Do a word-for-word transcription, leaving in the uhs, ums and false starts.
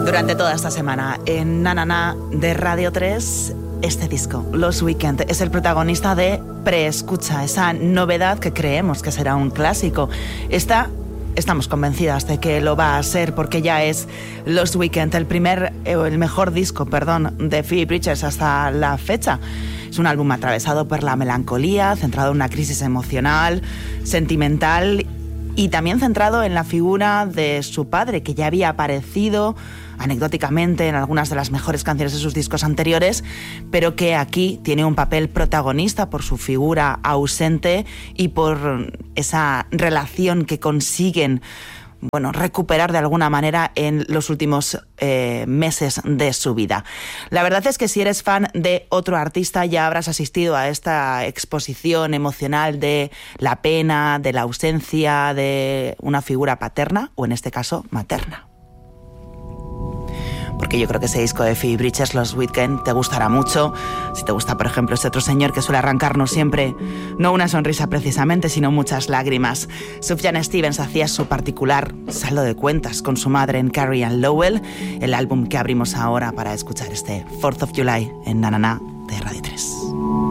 Durante toda esta semana en Na Na Na de Radio tres, este disco, Los Weeknd, es el protagonista de Preescucha, esa novedad que creemos que será un clásico. Esta, estamos convencidas de que lo va a ser porque ya es Los Weeknd, el primer, el mejor disco, perdón, de Phoebe Bridgers hasta la fecha. Es un álbum atravesado por la melancolía, centrado en una crisis emocional, sentimental y también centrado en la figura de su padre, que ya había aparecido anecdóticamente en algunas de las mejores canciones de sus discos anteriores, pero que aquí tiene un papel protagonista por su figura ausente y por esa relación que consiguen, bueno, recuperar de alguna manera en los últimos eh, meses de su vida. La verdad es que si eres fan de otro artista ya habrás asistido a esta exposición emocional de la pena, de la ausencia de una figura paterna, o en este caso materna. Porque yo creo que ese disco de Phoebe Bridgers, Los Weeknd, te gustará mucho. Si te gusta, por ejemplo, este otro señor que suele arrancarnos siempre, no una sonrisa precisamente, sino muchas lágrimas. Sufjan Stevens hacía su particular saldo de cuentas con su madre en Carrie and Lowell, el álbum que abrimos ahora para escuchar este fourth of July en Na Na Na de Radio tres.